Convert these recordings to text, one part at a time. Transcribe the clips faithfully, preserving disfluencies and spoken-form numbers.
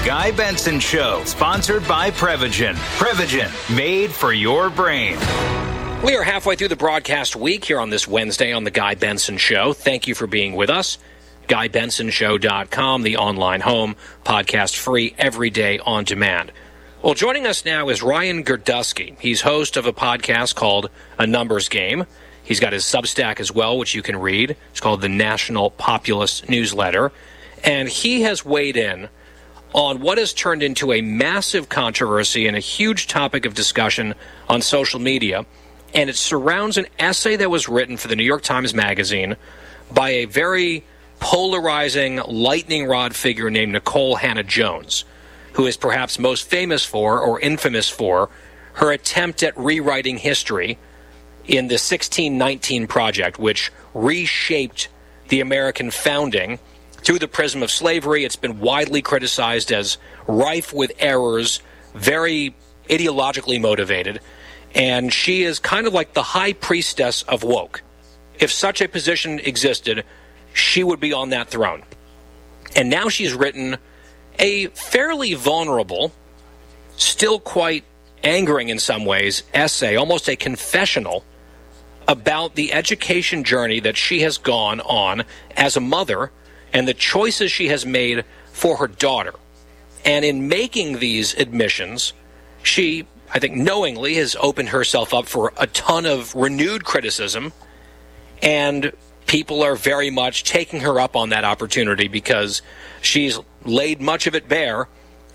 Guy Benson Show, sponsored by Prevagen. Prevagen, made for your brain. We are halfway through the broadcast week here on this Wednesday on the Guy Benson Show. Thank you for being with us. Guy Benson Show dot com, the online home, podcast free every day on demand. Well, joining us now is Ryan Girdusky. He's host of a podcast called A Numbers Game. He's got his Substack as well, which you can read. It's called the National Populist Newsletter. And he has weighed in on what has turned into a massive controversy and a huge topic of discussion on social media. And it surrounds an essay that was written for the New York Times Magazine by a very polarizing lightning rod figure named Nikole Hannah-Jones, who is perhaps most famous for, or infamous for, her attempt at rewriting history in the sixteen nineteen Project, which reshaped the American founding through the prism of slavery. It's been widely criticized as rife with errors, very ideologically motivated, and she is kind of like the high priestess of woke. If such a position existed, she would be on that throne. And now she's written a fairly vulnerable, still quite angering in some ways, essay, almost a confessional, about the education journey that she has gone on as a mother and the choices she has made for her daughter. And in making these admissions, she, I think knowingly, has opened herself up for a ton of renewed criticism, and people are very much taking her up on that opportunity because she's laid much of it bare,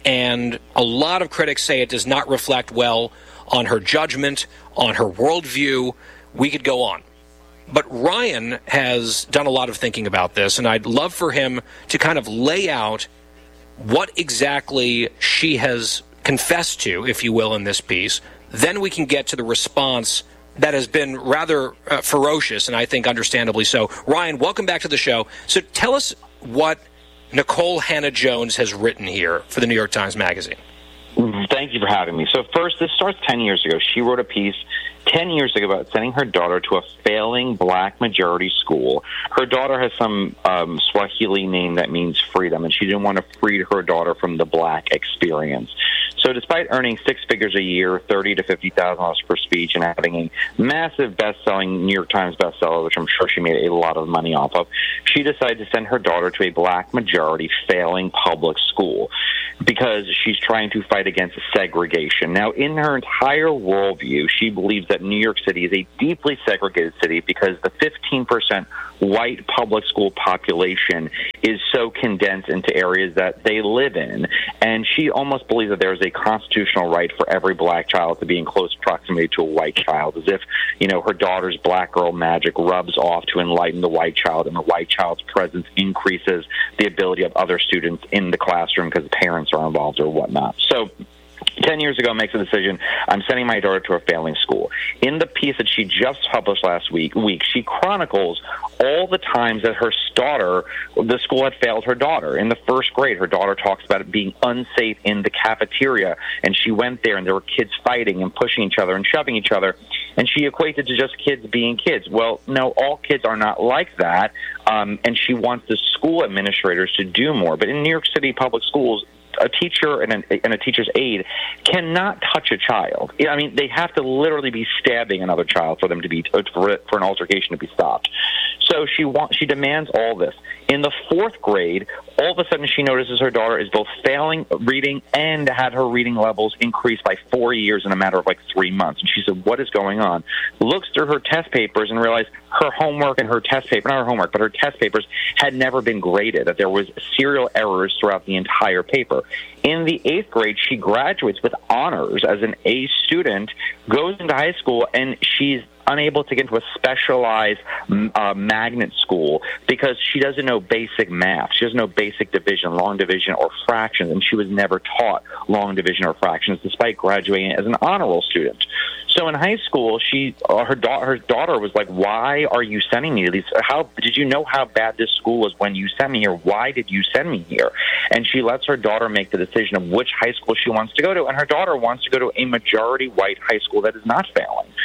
and a lot of critics say it does not reflect well on her judgment, on her worldview. We could go on. But Ryan has done a lot of thinking about this, and I'd love for him to kind of lay out what exactly she has confessed to, if you will, in this piece. Then we can get to the response that has been rather uh, ferocious, and I think understandably so. Ryan, welcome back to the show. So tell us what Nikole Hannah-Jones has written here for the New York Times Magazine. Thank you for having me. So first, this starts ten years ago. She wrote a piece ten years ago about sending her daughter to a failing black majority school. Her daughter has some um, Swahili name that means freedom, and she didn't want to free her daughter from the black experience. So despite earning six figures a year, thirty to fifty thousand dollars per speech, and having a massive best-selling New York Times bestseller, which I'm sure she made a lot of money off of, she decided to send her daughter to a black majority failing public school because she's trying to fight against segregation. Now, in her entire worldview, she believes that New York City is a deeply segregated city because the fifteen percent white public school population is so condensed into areas that they live in. And she almost believes that there is a constitutional right for every black child to be in close proximity to a white child, as if, you know, her daughter's black girl magic rubs off to enlighten the white child, and the white child's presence increases the ability of other students in the classroom because parents are involved or whatnot. So ten years ago makes a decision, I'm sending my daughter to a failing school. In the piece that she just published last week, week she chronicles all the times that her daughter, the school had failed her daughter. In the first grade, her daughter talks about it being unsafe in the cafeteria, and she went there and there were kids fighting and pushing each other and shoving each other, and she equates it to just kids being kids. Well, no, all kids are not like that, um, and she wants the school administrators to do more. But in New York City public schools, a teacher and a, and a teacher's aide cannot touch a child. I mean, they have to literally be stabbing another child for them to be for, for an altercation to be stopped. So she wants she demands all this. In the fourth grade, all of a sudden she notices her daughter is both failing reading and had her reading levels increase by four years in a matter of like three months. And she said, "What is going on?" Looks through her test papers and realized her homework and her test paper, not her homework, but her test papers had never been graded, that there was serial errors throughout the entire paper. In the eighth grade, she graduates with honors as an A student, goes into high school, and she's unable to get into a specialized uh, magnet school because she doesn't know basic math. She doesn't know basic division, long division, or fractions, and she was never taught long division or fractions despite graduating as an honor roll student. So in high school, she uh, her, da- her daughter was like, "Why are you sending me to these? How did you know how bad this school was when you sent me here? Why did you send me here?" And she lets her daughter make the decision of which high school she wants to go to, and her daughter wants to go to a majority white high school that is not failing.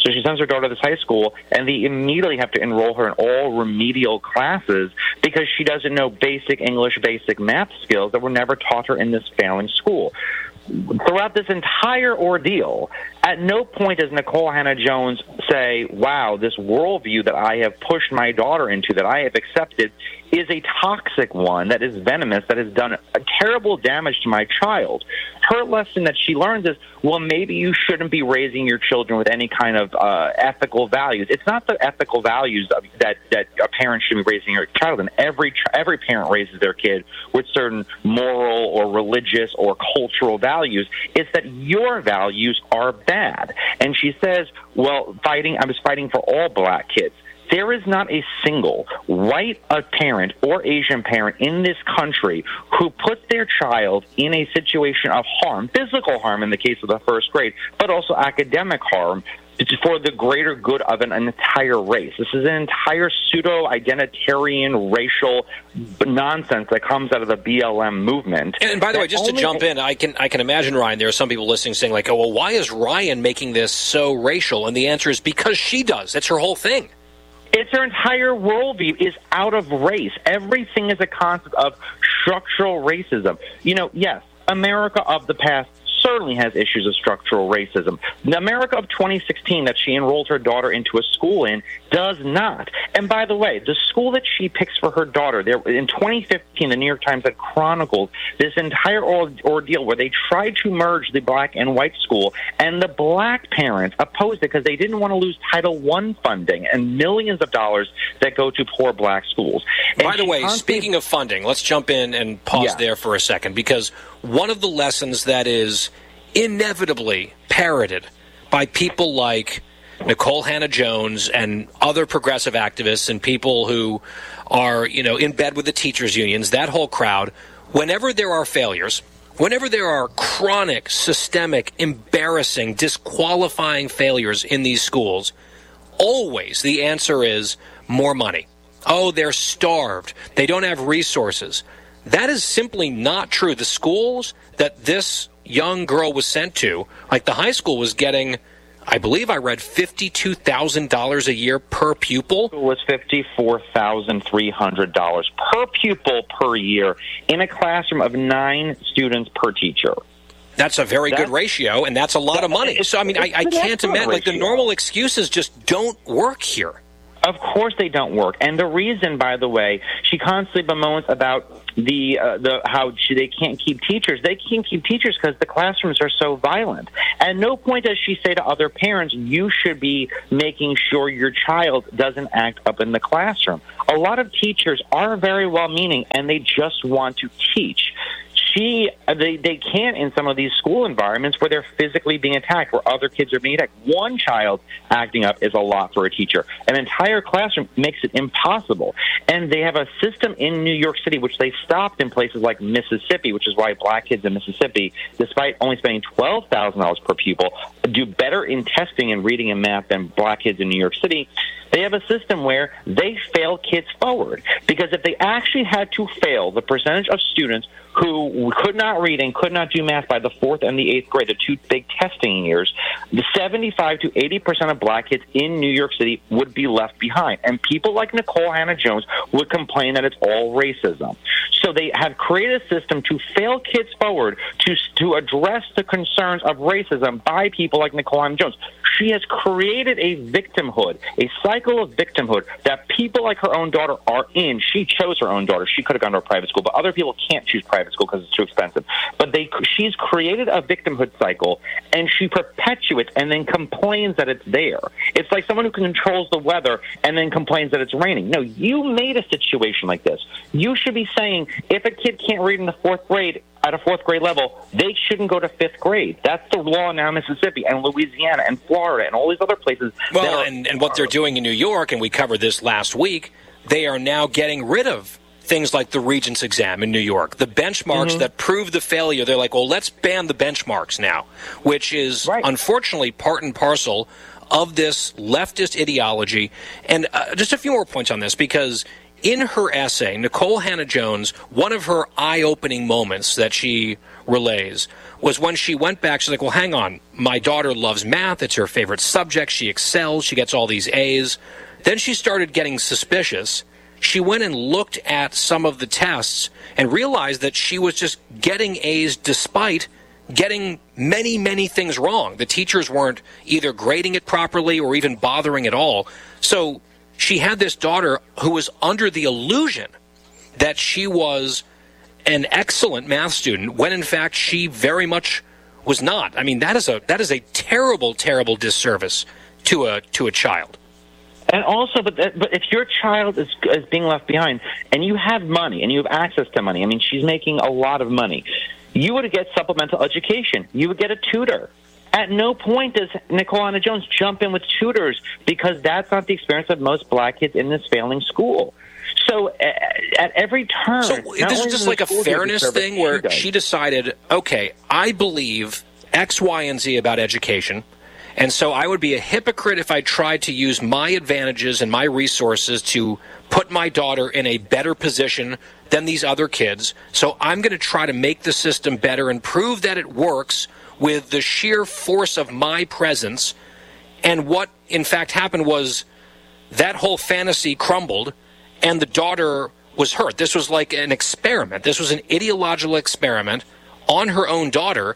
So she sends her daughter to this high school, and they immediately have to enroll her in all remedial classes because she doesn't know basic English, basic math skills that were never taught her in this failing school. Throughout this entire ordeal, at no point does Nicole Hannah-Jones say, wow, this worldview that I have pushed my daughter into, that I have accepted, is a toxic one, that is venomous, that has done a terrible damage to my child. Her lesson that she learns is, well, maybe you shouldn't be raising your children with any kind of uh, ethical values. It's not the ethical values that, that a parent should be raising their child in. Every, every parent raises their kid with certain moral or religious or cultural values. It's that your values are bad. And she says, well, fighting, I was fighting for all black kids. There is not a single white uh, parent or Asian parent in this country who puts their child in a situation of harm, physical harm in the case of the first grade, but also academic harm for the greater good of an, an entire race. This is an entire pseudo-identitarian racial nonsense that comes out of the B L M movement. And, and by the way, just to jump in, I can I can imagine, Ryan, there are some people listening saying, like, oh, well, why is Ryan making this so racial? And the answer is because she does. That's her whole thing. It's her entire worldview is out of race. Everything is a concept of structural racism. You know, yes, America of the past certainly has issues of structural racism. The America of twenty sixteen that she enrolled her daughter into a school in does not. And by the way, the school that she picks for her daughter, there in twenty fifteen, the New York Times had chronicled this entire ordeal where they tried to merge the black and white school, and the black parents opposed it because they didn't want to lose Title one funding and millions of dollars that go to poor black schools. And by the way, constantly- speaking of funding, let's jump in and pause yeah. there for a second, because one of the lessons that is inevitably parroted by people like Nicole Hannah-Jones and other progressive activists and people who are, you know, in bed with the teachers' unions, that whole crowd, whenever there are failures, whenever there are chronic, systemic, embarrassing, disqualifying failures in these schools, always the answer is more money. Oh, they're starved. They don't have resources. That is simply not true. The schools that this young girl was sent to, like the high school was getting, I believe I read fifty-two thousand dollars a year per pupil. It was fifty-four thousand three hundred dollars per pupil per year in a classroom of nine students per teacher. That's a very that's, good ratio, and that's a lot of money. So, I mean, I, I can't imagine, like, the normal excuses just don't work here. Of course they don't work. And the reason, by the way, she constantly bemoans about the uh, the how she, they can't keep teachers. They can't keep teachers because the classrooms are so violent. At no point does she say to other parents, you should be making sure your child doesn't act up in the classroom. A lot of teachers are very well-meaning, and they just want to teach. She, they, they can't in some of these school environments where they're physically being attacked, where other kids are being attacked. One child acting up is a lot for a teacher. An entire classroom makes it impossible. And they have a system in New York City, which they stopped in places like Mississippi, which is why black kids in Mississippi, despite only spending twelve thousand dollars per pupil, do better in testing and reading and math than black kids in New York City. They have a system where they fail kids forward. Because if they actually had to fail the percentage of students who could not read and could not do math by the fourth and the eighth grade, the two big testing years, the seventy-five to eighty percent of black kids in New York City would be left behind. And people like Nicole Hannah-Jones would complain that it's all racism. So they have created a system to fail kids forward to, to address the concerns of racism by people like Nicole Hannah-Jones. She has created a victimhood, a cycle of victimhood that people like her own daughter are in. She chose her own daughter. She could have gone to a private school, but other people can't choose private school because it's too expensive. But they, she's created a victimhood cycle, and she perpetuates and then complains that it's there. It's like someone who controls the weather and then complains that it's raining. No, you made a situation like this. You should be saying, if a kid can't read in the fourth grade, at a fourth grade level, they shouldn't go to fifth grade. That's the law now in Mississippi and Louisiana and Florida and all these other places. Well, and, and what they're doing in New York, and we covered this last week, they are now getting rid of things like the Regents exam in New York. The benchmarks mm-hmm. that prove the failure, they're like, well, let's ban the benchmarks now, which is right. unfortunately part and parcel of this leftist ideology. And uh, just a few more points on this, because in her essay, Nikole Hannah-Jones, one of her eye-opening moments that she relays was when she went back. She's like, well, hang on. My daughter loves math. It's her favorite subject. She excels. She gets all these A's. Then she started getting suspicious. She went and looked at some of the tests and realized that she was just getting A's despite getting many, many things wrong. The teachers weren't either grading it properly or even bothering at all. So she had this daughter who was under the illusion that she was an excellent math student when, in fact, she very much was not. I mean, that is a that is a terrible, terrible disservice to a to a child. And also, but but if your child is is being left behind, and you have money, and you have access to money, I mean, she's making a lot of money, you would get supplemental education. You would get a tutor. At no point does Nikole Hannah-Jones jump in with tutors, because that's not the experience of most black kids in this failing school. So uh, at every turn... So this is just like a fairness thing where she, she decided, okay, I believe X, Y, and Z about education, and so I would be a hypocrite if I tried to use my advantages and my resources to put my daughter in a better position than these other kids. So I'm going to try to make the system better and prove that it works with the sheer force of my presence. And what, in fact, happened was that whole fantasy crumbled, and the daughter was hurt. This was like an experiment. This was an ideological experiment on her own daughter.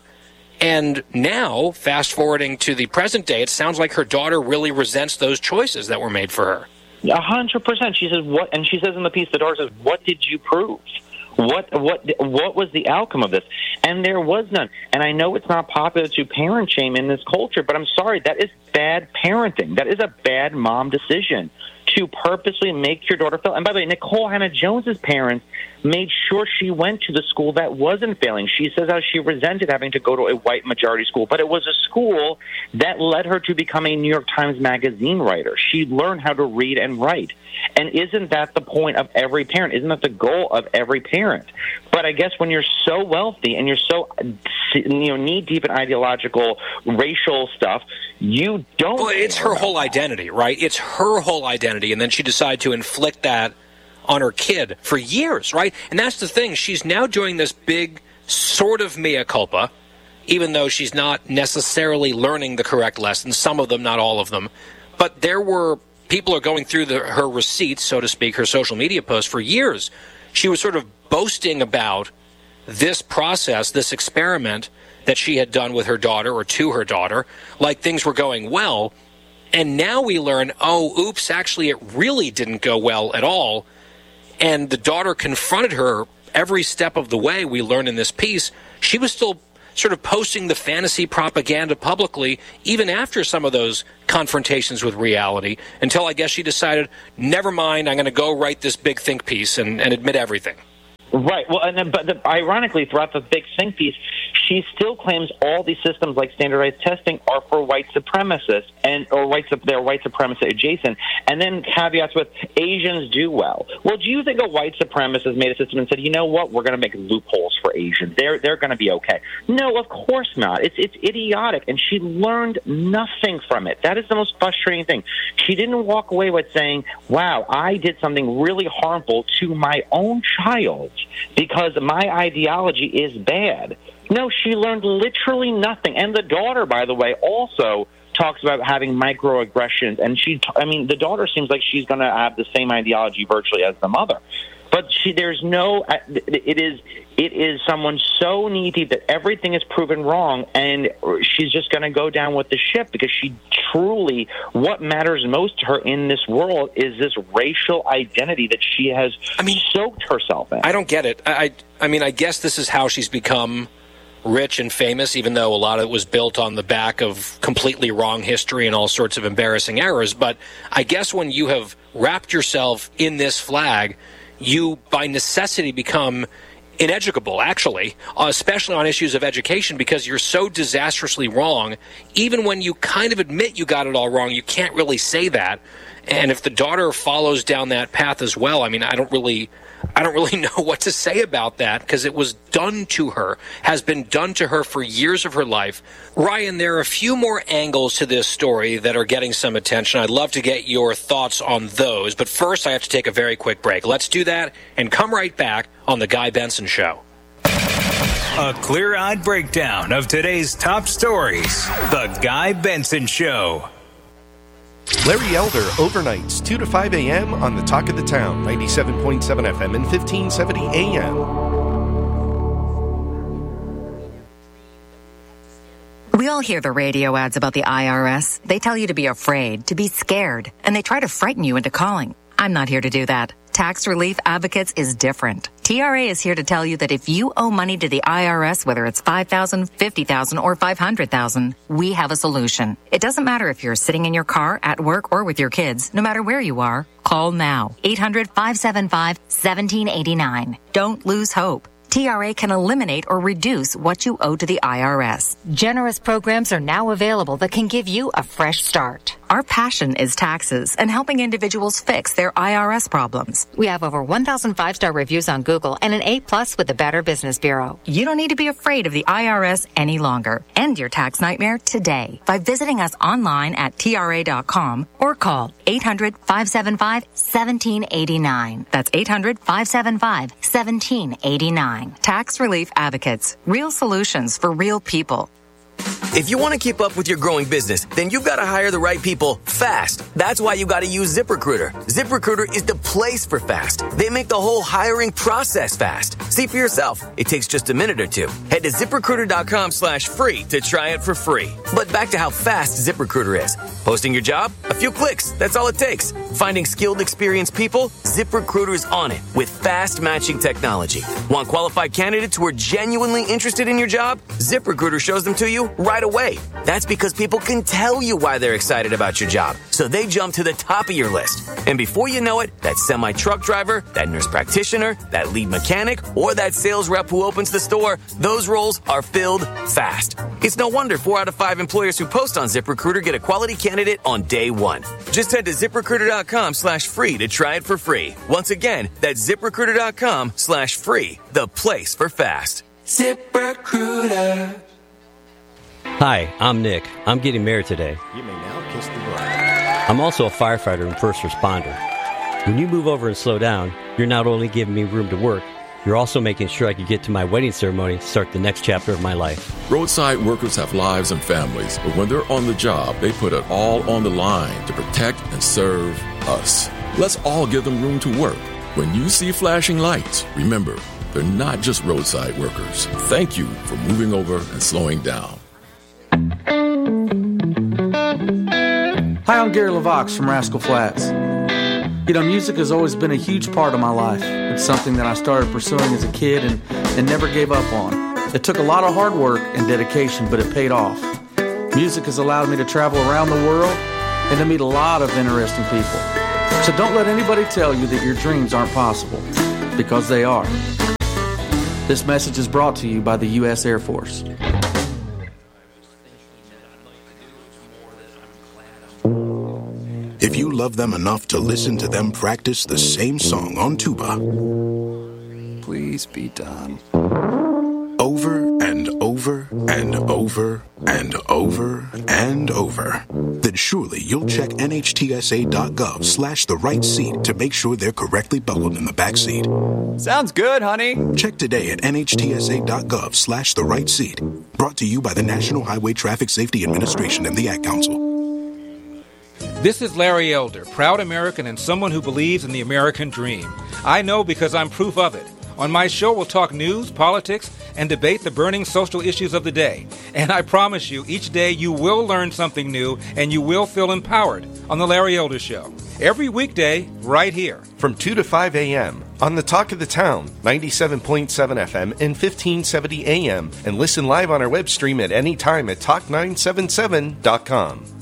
And now, fast forwarding to the present day, it sounds like her daughter really resents those choices that were made for her. A hundred percent. She says, "What?" And she says in the piece, the daughter says, "What did you prove? What what what was the outcome of this?" And there was none. And I know it's not popular to parent shame in this culture, but I'm sorry, that is bad parenting. That is a bad mom decision to purposely make your daughter fail. And by the way, Nikole Hannah-Jones's parents made sure she went to the school that wasn't failing. She says how she resented having to go to a white majority school, but it was a school that led her to become a New York Times Magazine writer. She learned how to read and write. And isn't that the point of every parent? Isn't that the goal of every parent? But I guess when you're so wealthy and you're so, you know, knee-deep in ideological, racial stuff, you don't... Well, it's her whole identity, right? It's her whole identity, and then she decided to inflict that on her kid for years, right? And that's the thing. She's now doing this big sort of mea culpa, even though she's not necessarily learning the correct lessons, some of them, not all of them. But there were... people are going through the, her receipts, so to speak, her social media posts for years. She was sort of boasting about this process, this experiment that she had done with her daughter or to her daughter, like things were going well. And now we learn, oh, oops, actually it really didn't go well at all. And the daughter confronted her every step of the way, we learn in this piece. She was still sort of posting the fantasy propaganda publicly, even after some of those confrontations with reality, until I guess she decided, never mind, I'm going to go write this big think piece and, and admit everything. Right. Well, and then, but the, ironically, throughout the big think piece, she still claims all these systems like standardized testing are for white supremacists and or white they're white supremacist adjacent, and then caveats with Asians do well. Well, do you think a white supremacist made a system and said, you know what, we're going to make loopholes for Asians? They're they're going to be okay. No, of course not. It's it's idiotic, and she learned nothing from it. That is the most frustrating thing. She didn't walk away with saying, wow, I did something really harmful to my own child because my ideology is bad. No, she learned literally nothing. And the daughter, by the way, also talks about having microaggressions. And she, I mean, the daughter seems like she's going to have the same ideology virtually as the mother. But she, there's no, it is, it is someone so knee-deep that everything is proven wrong, and she's just going to go down with the ship because she truly, what matters most to her in this world is this racial identity that she has I mean, soaked herself in. I don't get it. I, I mean, I guess this is how she's become rich and famous, even though a lot of it was built on the back of completely wrong history and all sorts of embarrassing errors. But I guess when you have wrapped yourself in this flag, you, by necessity, become ineducable, actually, especially on issues of education, because you're so disastrously wrong. Even when you kind of admit you got it all wrong, you can't really say that. And if the daughter follows down that path as well, I mean, I don't really I don't really know what to say about that because it was done to her, has been done to her for years of her life. Ryan, there are a few more angles to this story that are getting some attention. I'd love to get your thoughts on those, but first I have to take a very quick break. Let's do that and come right back on The Guy Benson Show. A clear-eyed breakdown of today's top stories. The Guy Benson Show. Larry Elder, overnights, two to five a.m. on the Talk of the Town, ninety-seven point seven F M and fifteen seventy A M. We all hear the radio ads about the I R S. They tell you to be afraid, to be scared, and they try to frighten you into calling. I'm not here to do that. Tax Relief Advocates is different. T R A is here to tell you that if you owe money to the I R S, whether it's five thousand dollars, fifty thousand dollars, or five hundred thousand dollars, we have a solution. It doesn't matter if you're sitting in your car, at work, or with your kids. No matter where you are, call now. eight hundred, five seven five, one seven eight nine. Don't lose hope. T R A can eliminate or reduce what you owe to the I R S. Generous programs are now available that can give you a fresh start. Our passion is taxes and helping individuals fix their I R S problems. We have over one thousand five-star reviews on Google and an A plus with the Better Business Bureau. You don't need to be afraid of the I R S any longer. End your tax nightmare today by visiting us online at T R A dot com or call eight hundred, five seven five, one seven eight nine. That's eight hundred, five seven five, one seven eight nine. Tax Relief Advocates. Real solutions for real people. If you want to keep up with your growing business, then you've got to hire the right people fast. That's why you got to use ZipRecruiter. ZipRecruiter is the place for fast. They make the whole hiring process fast. See for yourself. It takes just a minute or two. Head to ZipRecruiter.com slash free to try it for free. But back to how fast ZipRecruiter is. Posting your job? A few clicks. That's all it takes. Finding skilled, experienced people? ZipRecruiter's on it with fast matching technology. Want qualified candidates who are genuinely interested in your job? ZipRecruiter shows them to you right away. That's because people can tell you why they're excited about your job, so they jump to the top of your list. And before you know it, that semi-truck driver, that nurse practitioner, that lead mechanic, or that sales rep who opens the store, those roles are filled fast. It's no wonder four out of five employers who post on ZipRecruiter get a quality candidate on day one. Just head to ZipRecruiter.com slash free to try it for free. Once again, that's ZipRecruiter.com slash free, the place for fast. ZipRecruiter. Hi, I'm Nick. I'm getting married today. You may now kiss the bride. I'm also a firefighter and first responder. When you move over and slow down, you're not only giving me room to work, you're also making sure I can get to my wedding ceremony to start the next chapter of my life. Roadside workers have lives and families, but when they're on the job, they put it all on the line to protect and serve us. Let's all give them room to work. When you see flashing lights, remember, they're not just roadside workers. Thank you for moving over and slowing down. Hi, I'm Gary LaVox from Rascal Flatts. You know, music has always been a huge part of my life. It's something that I started pursuing as a kid and, and never gave up on. It took a lot of hard work and dedication, but it paid off. Music has allowed me to travel around the world and to meet a lot of interesting people. So don't let anybody tell you that your dreams aren't possible, because they are. This message is brought to you by the U S Air Force. If you love them enough to listen to them practice the same song on tuba, Please be done. over and over and over and over and over, then surely you'll check N H T S A dot gov slash the right seat to make sure they're correctly buckled in the back seat. Sounds good, honey. Check today at N H T S A dot gov slash the right seat. Brought to you by the National Highway Traffic Safety Administration and the Ad Council. This is Larry Elder, proud American and someone who believes in the American dream. I know because I'm proof of it. On my show, we'll talk news, politics, and debate the burning social issues of the day. And I promise you, each day you will learn something new and you will feel empowered on The Larry Elder Show. Every weekday, right here. From two to five a.m. on the Talk of the Town, ninety-seven point seven F M and fifteen seventy A M. And listen live on our web stream at any time at talk nine seven seven dot com.